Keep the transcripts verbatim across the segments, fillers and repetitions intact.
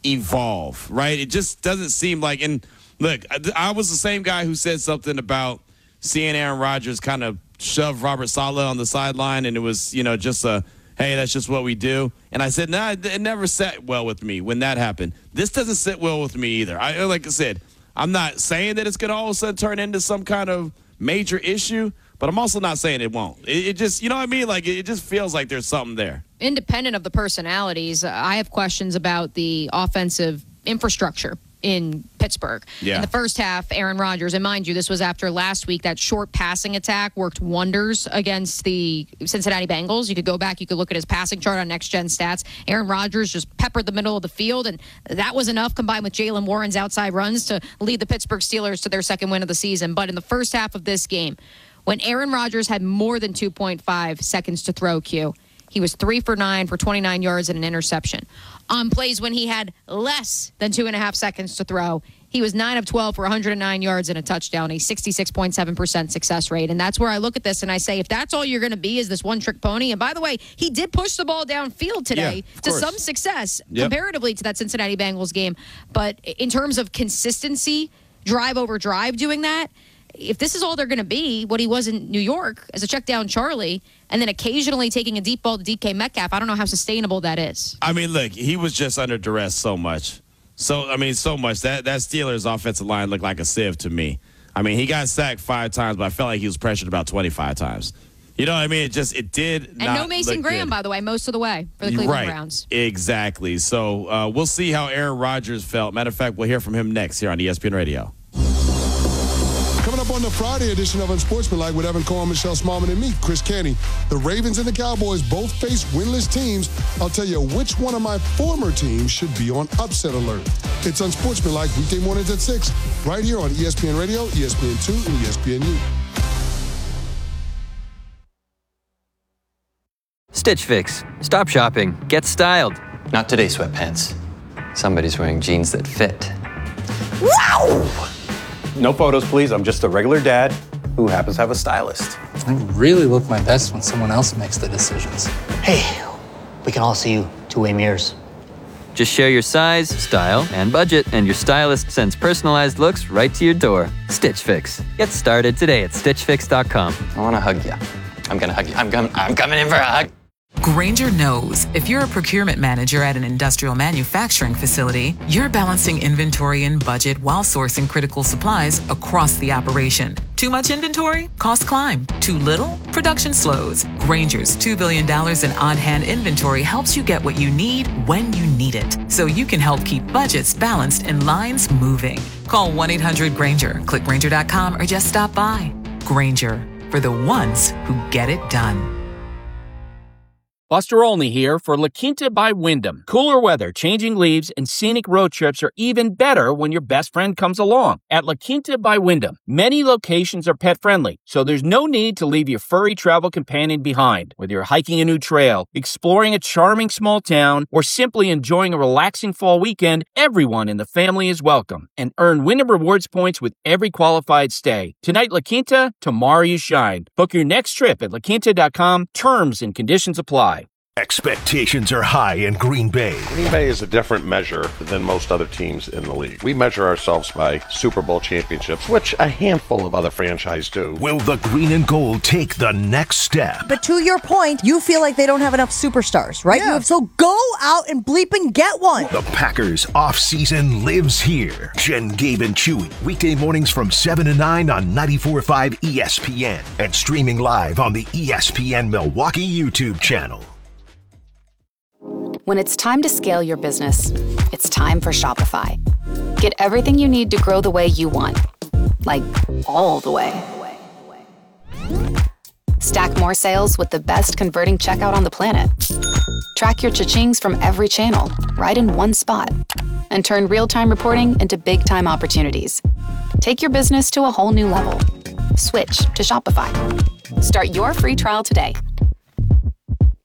evolve, right? It just doesn't seem like, and look, I was the same guy who said something about seeing Aaron Rodgers kind of shove Robert Saleh on the sideline, and it was, you know, just a, hey, that's just what we do. And I said, nah, it never sat well with me when that happened. This doesn't sit well with me either. I, like I said, I'm not saying that it's going to all of a sudden turn into some kind of major issue, but I'm also not saying it won't. It, it just, you know what I mean? Like, it just feels like there's something there. Independent of the personalities, I have questions about the offensive infrastructure in Pittsburgh. Yeah. In the first half, Aaron Rodgers, and mind you, this was after last week, that short passing attack worked wonders against the Cincinnati Bengals. You could go back, you could look at his passing chart on Next Gen Stats. Aaron Rodgers just peppered the middle of the field, and that was enough combined with Jaylen Warren's outside runs to lead the Pittsburgh Steelers to their second win of the season. But in the first half of this game, when Aaron Rodgers had more than two point five seconds to throw, Q, he was three for nine for twenty-nine yards and an interception. On plays when he had less than two and a half seconds to throw, he was nine of twelve for one hundred nine yards and a touchdown, a sixty-six point seven percent success rate. And that's where I look at this and I say, if that's all you're going to be is this one-trick pony, and by the way, he did push the ball downfield today yeah, to course. some success Yep. comparatively to that Cincinnati Bengals game. But in terms of consistency, drive over drive doing that, if this is all they're going to be, what he was in New York as a check down Charlie, and then occasionally taking a deep ball to D K Metcalf, I don't know how sustainable that is. I mean, look, he was just under duress so much. So, I mean, so much. That that Steelers offensive line looked like a sieve to me. I mean, he got sacked five times, but I felt like he was pressured about twenty-five times. You know what I mean? It just, it did and not And no Mason look Graham, good. by the way, most of the way for the Cleveland right. Browns. Exactly. So, uh, we'll see how Aaron Rodgers felt. Matter of fact, we'll hear from him next here on E S P N Radio. Coming up on the Friday edition of Unsportsmanlike with Evan Cohen, Michelle Smallman, and me, Chris Canty. The Ravens and the Cowboys both face winless teams. I'll tell you which one of my former teams should be on upset alert. It's Unsportsmanlike weekday mornings at six, right here on E S P N Radio, E S P N two, and E S P N U. Stitch Fix. Stop shopping. Get styled. Not today, sweatpants. Somebody's wearing jeans that fit. Wow! No photos, please. I'm just a regular dad who happens to have a stylist. I really look my best when someone else makes the decisions. Hey, we can all see you two-way mirrors. Just share your size, style, and budget, and your stylist sends personalized looks right to your door. Stitch Fix. Get started today at stitch fix dot com. I want to hug you. I'm going to hug you. I'm, com- I'm coming in for a hug. Grainger knows if you're a procurement manager at an industrial manufacturing facility, you're balancing inventory and budget while sourcing critical supplies across the operation. Too much inventory? Costs climb. Too little? Production slows. Grainger's two billion dollars in on-hand inventory helps you get what you need when you need it, so you can help keep budgets balanced and lines moving. Call one eight hundred Grainger, click Grainger dot com, or just stop by. Grainger, for the ones who get it done. Buster Olney here for La Quinta by Wyndham. Cooler weather, changing leaves, and scenic road trips are even better when your best friend comes along. At La Quinta by Wyndham, many locations are pet-friendly, so there's no need to leave your furry travel companion behind. Whether you're hiking a new trail, exploring a charming small town, or simply enjoying a relaxing fall weekend, everyone in the family is welcome. And earn Wyndham Rewards points with every qualified stay. Tonight, La Quinta, tomorrow you shine. Book your next trip at la quinta dot com. Terms and conditions apply. Expectations are high in Green Bay. Green Bay is a different measure than most other teams in the league. We measure ourselves by Super Bowl championships, which a handful of other franchises do. Will the green and gold take the next step? But to your point, you feel like they don't have enough superstars, right? Yeah. You, so go out and bleep and get one. The Packers offseason lives here. Jen, Gabe, and Chewy. Weekday mornings from seven to nine on ninety-four point five E S P N and streaming live on the E S P N Milwaukee YouTube channel. When it's time to scale your business, it's time for Shopify. Get everything you need to grow the way you want. Like, all the way. Stack more sales with the best converting checkout on the planet. Track your cha-chings from every channel, right in one spot. And turn real-time reporting into big-time opportunities. Take your business to a whole new level. Switch to Shopify. Start your free trial today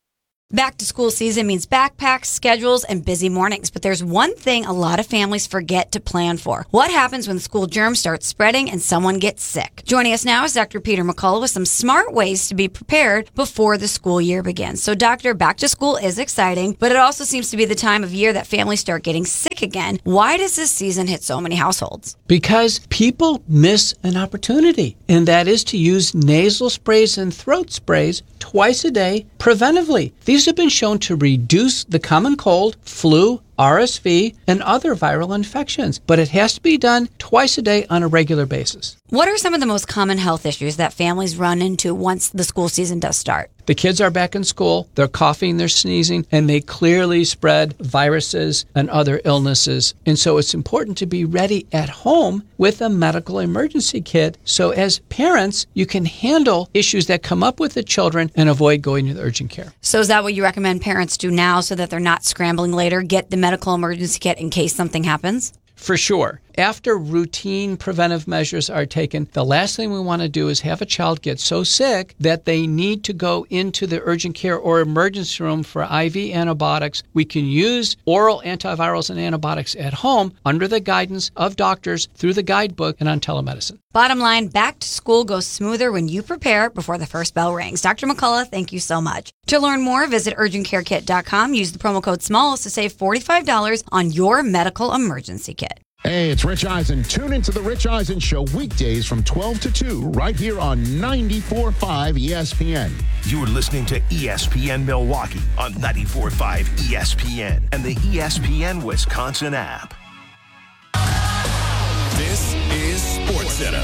Back to school season means backpacks, schedules, and busy mornings. But there's one thing a lot of families forget to plan for. What happens when school germs start spreading and someone gets sick? Joining us now is Doctor Peter McCullough with some smart ways to be prepared before the school year begins. So, Doctor, back to school is exciting, but it also seems to be the time of year that families start getting sick again. Why does this season hit so many households? Because people miss an opportunity, and that is to use nasal sprays and throat sprays twice a day preventively. These have been shown to reduce the common cold, flu, R S V, and other viral infections, but it has to be done twice a day on a regular basis. What are some of the most common health issues that families run into once the school season does start? The kids are back in school, they're coughing, they're sneezing, and they clearly spread viruses and other illnesses. And so it's important to be ready at home with a medical emergency kit. So as parents, you can handle issues that come up with the children and avoid going to the urgent care. So is that what you recommend parents do now so that they're not scrambling later? Get the medical emergency kit in case something happens? For sure. After routine preventive measures are taken, the last thing we want to do is have a child get so sick that they need to go into the urgent care or emergency room for I V antibiotics. We can use oral antivirals and antibiotics at home under the guidance of doctors through the guidebook and on telemedicine. Bottom line, back to school goes smoother when you prepare before the first bell rings. Doctor McCullough, thank you so much. To learn more, visit urgent care kit dot com. Use the promo code SMALLS to save forty-five dollars on your medical emergency kit. Hey, it's Rich Eisen. Tune into The Rich Eisen Show weekdays from twelve to two right here on ninety-four point five E S P N. You're listening to E S P N Milwaukee on ninety-four point five E S P N and the E S P N Wisconsin app. This is SportsCenter.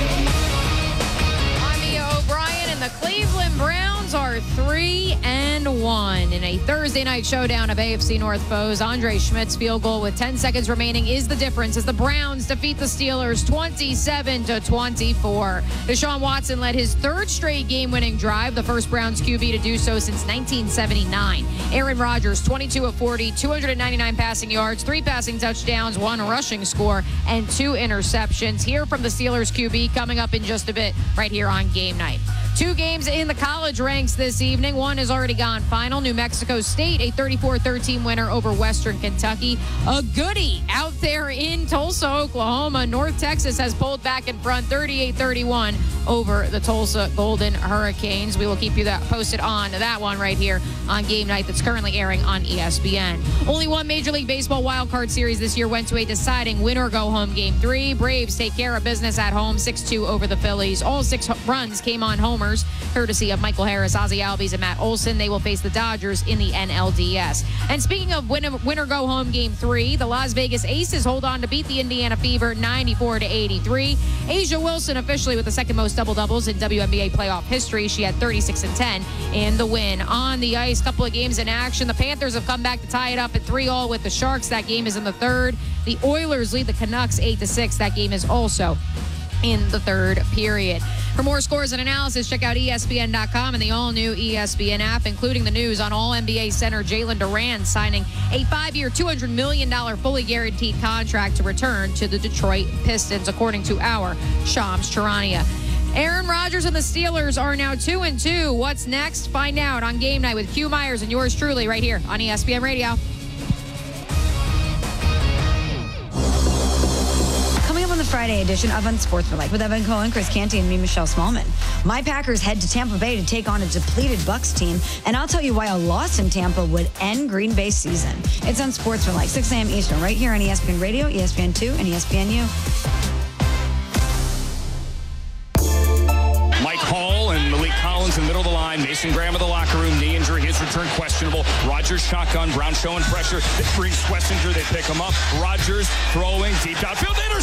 I'm Mia O'Brien, and the Cleveland Browns are three and one in a Thursday night showdown of A F C North foes. Andre Schmidt's field goal with ten seconds remaining is the difference as the Browns defeat the Steelers twenty-seven to twenty-four. Deshaun Watson led his third straight game-winning drive, the first Browns Q B to do so since nineteen seventy-nine. Aaron Rodgers, twenty-two of forty, two hundred ninety-nine passing yards, three passing touchdowns, one rushing score, and two interceptions. Hear from the Steelers Q B coming up in just a bit right here on Game Night. Two games in the college ranks this evening. One has already gone final. New Mexico State, a thirty-four thirteen winner over Western Kentucky. A goodie out there in Tulsa, Oklahoma. North Texas has pulled back in front thirty-eight thirty-one over the Tulsa Golden Hurricanes. We will keep you that posted on that one right here on Game Night that's currently airing on E S P N. Only one Major League Baseball wildcard series this year went to a deciding win-or-go-home Game three. Braves take care of business at home, six two over the Phillies. All six runs came on home, courtesy of Michael Harris, Ozzie Albies, and Matt Olson. They will face the Dodgers in the N L D S. And speaking of winner, winner go home Game three, the Las Vegas Aces hold on to beat the Indiana Fever ninety-four to eighty-three. A'ja Wilson officially with the second most double doubles in W N B A playoff history. She had thirty-six and ten in the win. On the ice, couple of games in action. The Panthers have come back to tie it up at three all with the Sharks. That game is in the third. The Oilers lead the Canucks eight to six. That game is also in the third period. For more scores and analysis, check out E S P N dot com and the all-new E S P N app, including the news on All N B A center Jalen Duran signing a five-year, two hundred million dollars fully guaranteed contract to return to the Detroit Pistons, according to our Shams Charania. Aaron Rodgers and the Steelers are now two and two. What's next? Find out on Game Night with Q Myers and yours truly right here on E S P N Radio. On the Friday edition of Unsportsmanlike with Evan Cohen, Chris Canty, and me, Michelle Smallman. My Packers head to Tampa Bay to take on a depleted Bucks team, and I'll tell you why a loss in Tampa would end Green Bay's season. It's Unsportsmanlike, six a.m. Eastern, right here on E S P N Radio, E S P N two, and E S P N U. Mike Hall and Malik Collins in the middle of the line. Mason Graham in the locker room. Knee injury. His return questionable. Rodgers shotgun. Brown showing pressure. They bring Schlesinger. They pick him up. Rodgers throwing deep downfield.